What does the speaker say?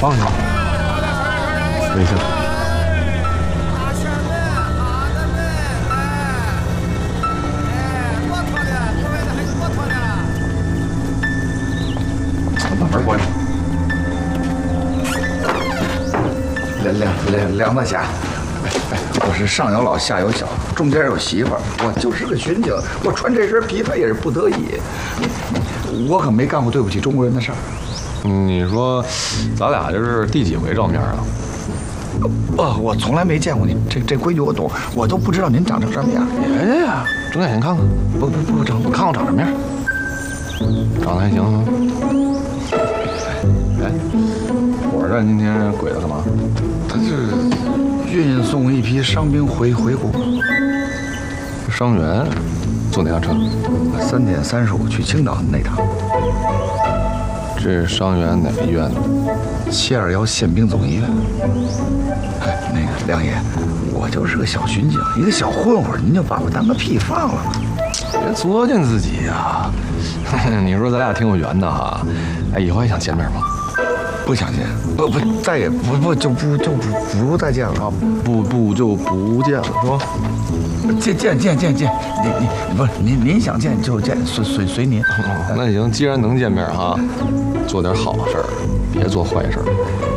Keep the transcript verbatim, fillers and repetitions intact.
放下，微笑。把门关上。两两两两块钱。哎，我是上有老下有小，中间有媳妇儿，我就是个巡警，我穿这身皮他也是不得已。我可没干过对不起中国人的事儿。 你说，咱俩这是第几回照面了？ 呃，我从来没见过您，这这规矩我懂，我都不知道您长成什么样。 哎呀，睁眼睛看看， 不不不长， 我看我长什么样？长得还行啊。哎，火车站今天鬼子干嘛？ 他是运送一批伤兵回回国。 伤员坐哪辆车？ 三点三十五去青岛那趟。 这伤员哪个医院的？ 七二幺宪兵总医院。哎，那个梁爷，我就是个小巡警，一个小混混，您就把我当个屁放了吧。 别作践自己呀！你说咱俩挺有缘的哈，哎，以后还想见面吗？ 不想见，不不，再也不不就不就不不再见了啊！ 不不就不见了，是吧？ 见见见见见，您您不是您您想见就见，随随随您。 那行，既然能见面哈，做点好事儿，别做坏事儿。